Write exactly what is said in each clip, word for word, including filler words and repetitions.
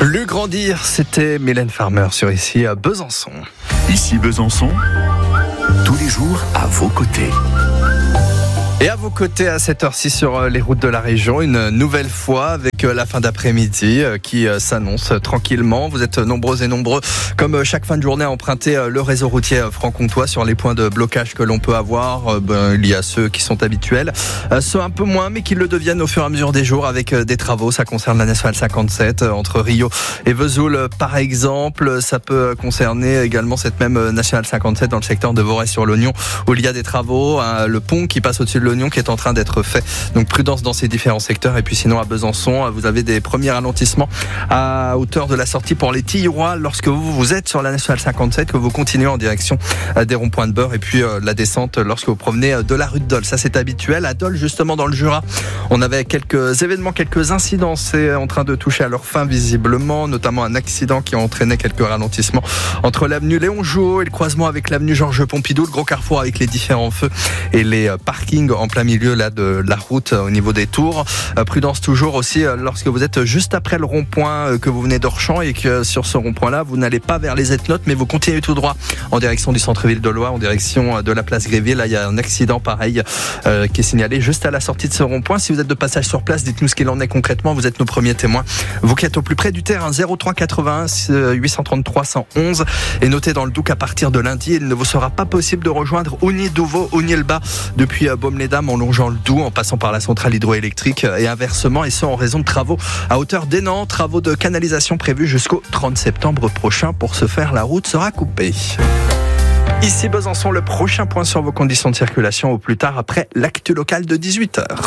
Le grandir, c'était Mylène Farmer sur Ici à Besançon. Ici Besançon, tous les jours à vos côtés. Et à vos côtés à cette heure-ci sur les routes de la région, une nouvelle fois avec la fin d'après-midi qui s'annonce tranquillement. Vous êtes nombreux et nombreux, comme chaque fin de journée, à emprunter le réseau routier franc-comtois sur les points de blocage que l'on peut avoir. Ben, il y a ceux qui sont habituels, ceux un peu moins, mais qui le deviennent au fur et à mesure des jours avec des travaux. Ça concerne la nationale cinquante-sept entre Rio et Vesoul, par exemple. Ça peut concerner également cette même nationale cinquante-sept dans le secteur de Vorey-sur-l'Ognon, où il y a des travaux. Le pont qui passe au-dessus de l'Oignon qui est en train d'être fait. Donc prudence dans ces différents secteurs. Et puis sinon à Besançon, vous avez des premiers ralentissements à hauteur de la sortie pour les Tilleroy lorsque vous, vous êtes sur la nationale cinquante-sept, que vous continuez en direction des ronds-points de Beurre, et puis euh, la descente lorsque vous provenez de la rue de Dole. Ça c'est habituel. À Dole, justement dans le Jura, on avait quelques événements, quelques incidents. C'est en train de toucher à leur fin visiblement, notamment un accident qui a entraîné quelques ralentissements entre l'avenue Léon Jouot et le croisement avec l'avenue Georges Pompidou, le gros carrefour avec les différents feux et les parkings en plein milieu là de la route au niveau des tours. Euh, prudence toujours aussi euh, lorsque vous êtes juste après le rond-point euh, que vous venez d'Orchamps et que sur ce rond-point là vous n'allez pas vers les Etnotes mais vous continuez tout droit en direction du centre-ville de Loire, en direction euh, de la place Gréville. Là il y a un accident pareil euh, qui est signalé juste à la sortie de ce rond-point. Si vous êtes de passage sur place, dites-nous ce qu'il en est concrètement. Vous êtes nos premiers témoins. Vous qui êtes au plus près du terrain, zéro trois quatre-vingt-un huit cent trente-trois cent onze. Et notez dans le Doubs qu'à partir de lundi, il ne vous sera pas possible de rejoindre Ougny-Douveau, Ougny-le-Bas depuis euh, Baume-les-Dames en longeant le Doubs, en passant par la centrale hydroélectrique et inversement, et ce en raison de travaux à hauteur d'Hénan, travaux de canalisation prévus jusqu'au trente septembre prochain. Pour ce faire, la route sera coupée. Ici Besançon, le prochain point sur vos conditions de circulation au plus tard après l'actu local de dix-huit heures.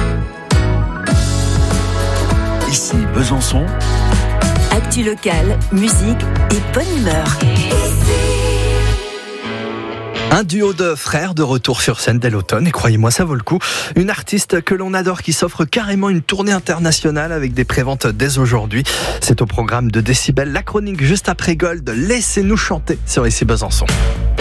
Ici Besançon, actu local, musique et bonne humeur. Un duo de frères de retour sur scène dès l'automne, et croyez-moi, ça vaut le coup. Une artiste que l'on adore qui s'offre carrément une tournée internationale avec des préventes dès aujourd'hui. C'est au programme de Décibel, la chronique juste après Gold. Laissez-nous chanter sur Ici Besançon.